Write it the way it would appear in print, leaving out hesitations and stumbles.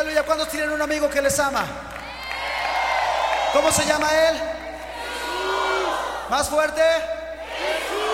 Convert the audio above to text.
aleluya. ¿Cuántos tienen un amigo que les ama? ¿Cómo se llama él? Jesús. ¿Más fuerte? Jesús.